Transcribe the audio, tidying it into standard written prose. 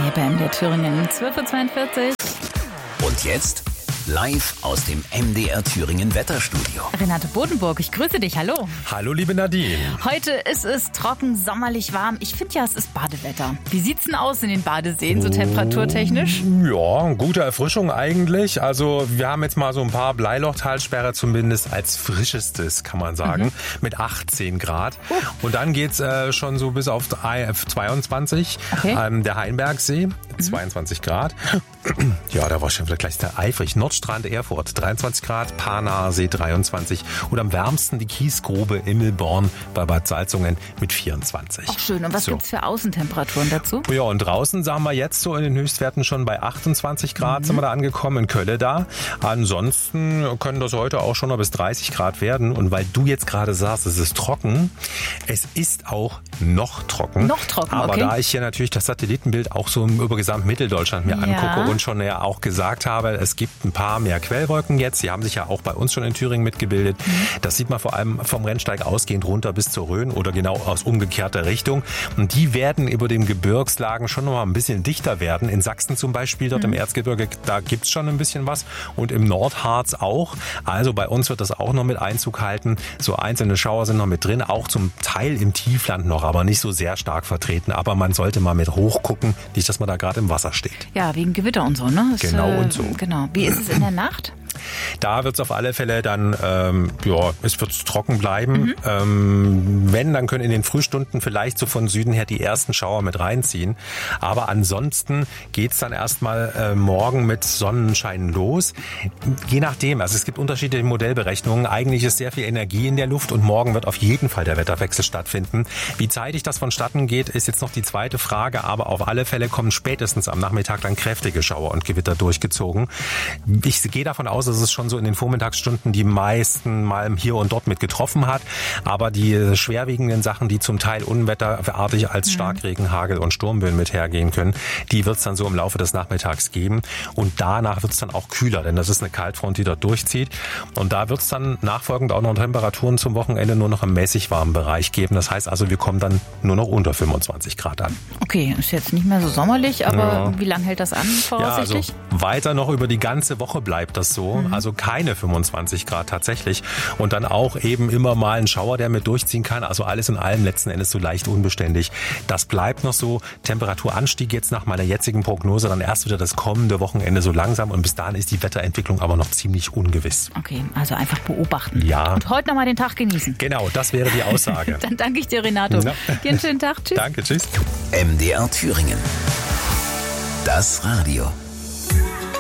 hier bei MDR Thüringen, 12:42 Uhr. Und jetzt live aus dem MDR Thüringen Wetterstudio. Renate Bodenburg, ich grüße dich, hallo. Hallo liebe Nadine. Heute ist es trocken, sommerlich warm. Ich finde ja, es ist Badewetter. Wie sieht's denn aus in den Badeseen, so temperaturtechnisch? Ja, gute Erfrischung eigentlich. Also wir haben jetzt mal so ein paar Bleilochtalsperre zumindest als frischestes, kann man sagen, mit 18 Grad. Und dann geht's schon so bis auf 22. Okay. Der Hainbergsee, 22 Grad. Ja, da war schon wieder gleich sehr eifrig. Nordstrand Erfurt, 23 Grad, Panarsee 23 und am wärmsten die Kiesgrube Immelborn bei Bad Salzungen mit 24. Ach schön, und was gibt's für Außentemperaturen dazu? Ja, und draußen sagen wir jetzt so in den Höchstwerten schon bei 28 Grad sind wir da angekommen, in Kölle da. Ansonsten können das heute auch schon noch bis 30 Grad werden. Und weil du jetzt gerade sagst, es ist trocken, es ist auch noch trocken. Noch trocken, aber okay. da ich hier natürlich das Satellitenbild auch so über Gesamtmitteldeutschland mir angucke und schon ja auch gesagt habe, es gibt ein paar mehr Quellwolken jetzt. Die haben sich ja auch bei uns schon in Thüringen mitgebildet. Das sieht man vor allem vom Rennsteig ausgehend runter bis zur Rhön oder genau aus umgekehrter Richtung. Und die werden über den Gebirgslagen schon noch mal ein bisschen dichter werden. In Sachsen zum Beispiel, dort im Erzgebirge, da gibt's schon ein bisschen was. Und im Nordharz auch. Also bei uns wird das auch noch mit Einzug halten. So einzelne Schauer sind noch mit drin. Auch zum Teil im Tiefland noch, aber nicht so sehr stark vertreten. Aber man sollte mal mit hochgucken, nicht, dass man da gerade im Wasser steht. Ja, wegen Gewitter und so, ne? Genau und so. Genau. Wie ist es in der Nacht? Da wird es auf alle Fälle dann, es wird trocken bleiben. Wenn, dann können in den Frühstunden vielleicht so von Süden her die ersten Schauer mit reinziehen. Aber ansonsten geht's dann erstmal morgen mit Sonnenschein los. Je nachdem, also es gibt unterschiedliche Modellberechnungen. Eigentlich ist sehr viel Energie in der Luft und morgen wird auf jeden Fall der Wetterwechsel stattfinden. Wie zeitig das vonstatten geht, ist jetzt noch die zweite Frage. Aber auf alle Fälle kommen spätestens am Nachmittag dann kräftige Schauer und Gewitter durchgezogen. Ich gehe davon aus, dass es schon so in den Vormittagsstunden die meisten mal hier und dort mit getroffen hat. Aber die schwerwiegenden Sachen, die zum Teil unwetterartig als Starkregen, Hagel und Sturmböen mit hergehen können, die wird es dann so im Laufe des Nachmittags geben. Und danach wird es dann auch kühler, denn das ist eine Kaltfront, die dort durchzieht. Und da wird es dann nachfolgend auch noch Temperaturen zum Wochenende nur noch im mäßig warmen Bereich geben. Das heißt also, wir kommen dann nur noch unter 25 Grad an. Okay, ist jetzt nicht mehr so sommerlich, aber wie lange hält das an, voraussichtlich? Ja, also weiter noch über die ganze Woche bleibt das so. Also keine 25 Grad tatsächlich. Und dann auch eben immer mal ein Schauer, der mit durchziehen kann. Also alles in allem letzten Endes so leicht unbeständig. Das bleibt noch so. Temperaturanstieg jetzt nach meiner jetzigen Prognose dann erst wieder das kommende Wochenende so langsam. Und bis dahin ist die Wetterentwicklung aber noch ziemlich ungewiss. Okay, also einfach beobachten. Ja. Und heute nochmal den Tag genießen. Genau, das wäre die Aussage. Dann danke ich dir, Renato. Ja. Dir einen schönen Tag. Tschüss. Danke, tschüss. MDR Thüringen. Das Radio.